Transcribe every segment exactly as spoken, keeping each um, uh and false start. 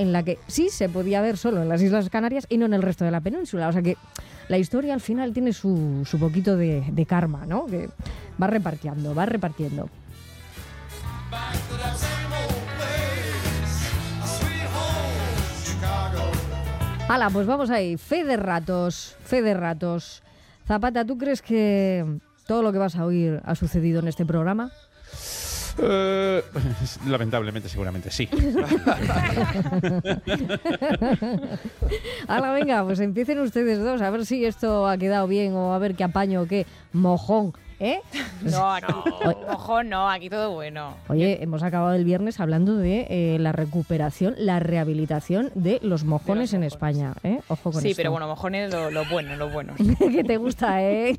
en la que sí se podía ver solo en las Islas Canarias y no en el resto de la península. O sea que la historia al final tiene su, su poquito de, de karma, ¿no? Que va repartiendo, va repartiendo. Hala, pues vamos ahí. Fe de ratos, fe de ratos. Zapata, ¿tú crees que todo lo que vas a oír ha sucedido en este programa? Uh, lamentablemente, seguramente sí. Hala, venga, pues empiecen ustedes dos, a ver si esto ha quedado bien o a ver qué apaño o qué mojón, ¿eh? No, aquí, mojón no, aquí todo bueno. Oye, hemos acabado el viernes hablando de eh, la recuperación, la rehabilitación de los mojones, de los mojones. en España, ¿eh? Ojo con sí, esto. Sí, pero bueno, mojones lo, lo bueno, lo bueno. Que te gusta, ¿eh?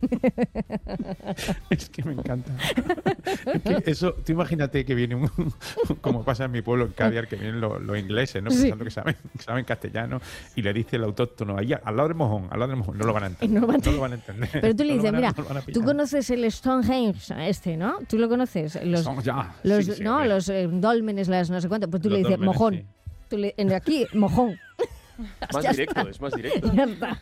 Es que me encanta. Es que eso, tú imagínate que viene un, como pasa en mi pueblo, en Caviar, que vienen los, los ingleses, ¿no? Sí. Pensando que saben, que saben castellano, y le dice el autóctono, ahí al lado del mojón, al lado del mojón, no lo van a entender. No, van no lo van a entender. Pero tú le no dices, a, mira, no tú conoces el Stonehenge este, ¿no? ¿Tú lo conoces? Los, ya. los, sí, sí, no, sí. los eh, dólmenes, las no sé cuánto. Pues tú Los le dices, dólmenes, mojón. sí. Tú le, en aquí, mojón. Más Ya directo, está. es más directo. Ya está.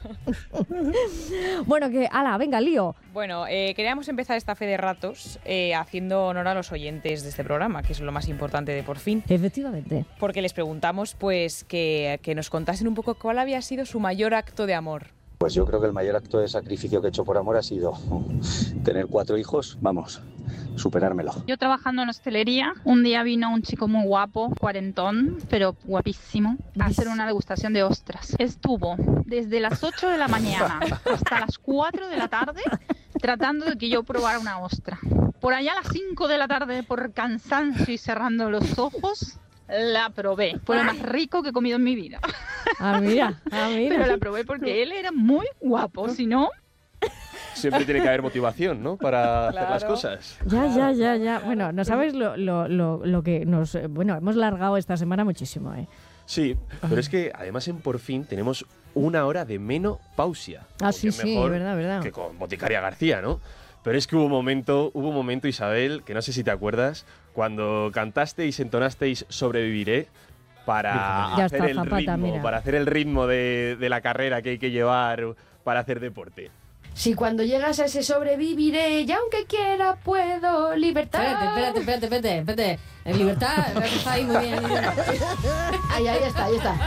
Bueno, que, ala, venga, lío. Bueno, eh, queríamos empezar esta fe de ratos eh, haciendo honor a los oyentes de este programa, que es lo más importante de Por Fin. Efectivamente. Porque les preguntamos pues que, que nos contasen un poco cuál había sido su mayor acto de amor. Pues yo creo que el mayor acto de sacrificio que he hecho por amor ha sido tener cuatro hijos, vamos, superármelo. Yo trabajando en hostelería, un día vino un chico muy guapo, cuarentón, pero guapísimo, a hacer una degustación de ostras. Estuvo desde las ocho de la mañana hasta las cuatro de la tarde tratando de que yo probara una ostra. Por allá a las cinco de la tarde, por cansancio y cerrando los ojos, la probé. Fue lo más rico que he comido en mi vida. Ah, mira, ah, mira. Pero la probé porque él era muy guapo, si no... Siempre tiene que haber motivación, ¿no? Para hacer las Claro. cosas. Ya, ya, ya, ya. Bueno, no sabes lo, lo, lo, lo que nos... eh, Bueno, hemos largado esta semana muchísimo, ¿eh? Sí, pero es que además en Por Fin tenemos una hora de menopausia. Ah, sí, Aunque sí, mejor verdad, verdad. que con Boticaria García, ¿no? Pero es que hubo un momento, hubo un momento, Isabel, que no sé si te acuerdas, cuando cantasteis, entonasteis Sobreviviré para Ya hacer está, el Zapata, ritmo, mira. para hacer el ritmo de, de la carrera que hay que llevar para hacer deporte. Si cuando llegas a ese sobreviviré, y aunque quiera puedo, libertad. Espérate, espérate, espérate, espérate, espérate. En libertad, está ahí muy bien. Ahí, ahí está, ahí está.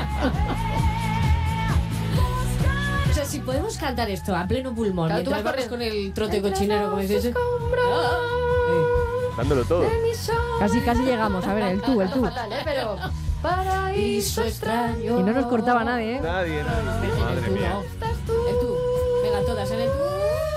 O sea, si podemos cantar esto a pleno pulmón, Claro, tú mientras vas vamos con corriendo. el trote cochinero, como dices. Dándolo todo. Casi, casi llegamos. A ver, el tú, el tú. Fatal, ¿eh? Pero paraíso extraño. Y no nos cortaba nadie, ¿eh? Nadie, nadie. Madre mía. El tú. Venga, todas en el tú.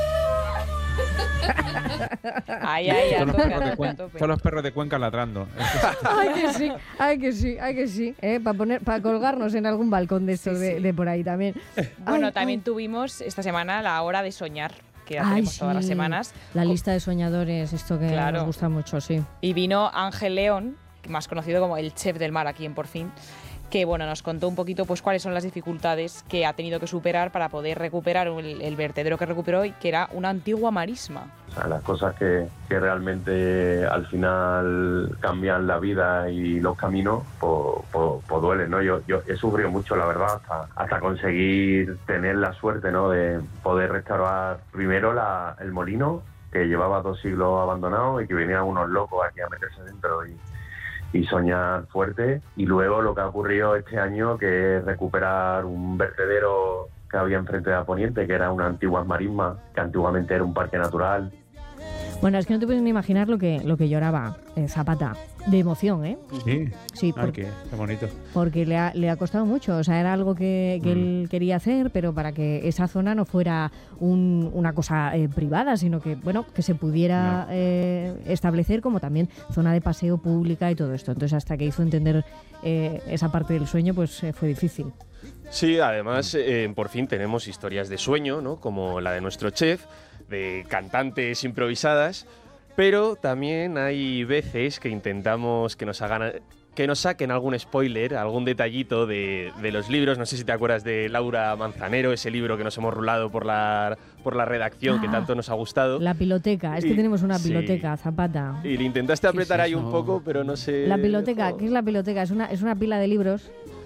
Ay, ay, a Son los, tope, perros a de tope, a Cuen- tope. son los perros de Cuenca ladrando. Ay, que sí, ay, que sí, ay, que sí. ¿eh? Para poner, para colgarnos en algún balcón de estos Sí, de, sí. de por ahí también. Bueno, Ay, también ay. tuvimos esta semana la hora de soñar, que la Ay, tenemos todas las sí. semanas. La lista de soñadores, esto que Claro. nos gusta mucho, sí. Y vino Ángel León, más conocido como el chef del mar aquí en Por Fin, que bueno, nos contó un poquito pues cuáles son las dificultades que ha tenido que superar para poder recuperar el, el vertedero que recuperó y que era una antigua marisma. O sea, las cosas que, que realmente al final cambian la vida y los caminos, pues, pues, pues duelen, ¿no? Yo, yo he sufrido mucho, la verdad, hasta, hasta conseguir tener la suerte, ¿no? De poder restaurar primero la, el molino, que llevaba dos siglos abandonado y que venían unos locos aquí a meterse dentro y, y soñar fuerte. Y luego lo que ha ocurrido este año, que es recuperar un vertedero que había enfrente de la Poniente, que era una antigua marisma, que antiguamente era un parque natural. Bueno, es que no te puedes ni imaginar lo que, lo que lloraba eh, Zapata, de emoción, ¿eh? Sí. Sí, Ay, porque, qué, qué bonito. porque le, ha, le ha costado mucho. O sea, era algo que, que Mm. él quería hacer, pero para que esa zona no fuera un- una cosa eh, privada, sino que, bueno, que se pudiera No. eh, establecer como también zona de paseo pública y todo esto. Entonces, hasta que hizo entender eh, esa parte del sueño, pues eh, fue difícil. Sí, además, eh, Por Fin tenemos historias de sueño, ¿no? Como la de nuestro chef, de cantantes improvisadas, pero también hay veces que intentamos que nos hagan, que nos saquen algún spoiler, algún detallito de, de los libros. No sé si te acuerdas de Laura Manzanero, ese libro que nos hemos rulado por la, por la redacción, que Ah, tanto nos ha gustado. La piloteca, es que Y- tenemos una sí. piloteca, Zapata. Y le intentaste apretar es ahí un eso? poco, pero no sé... La piloteca, ¿qué es la piloteca? Es una, es una pila de libros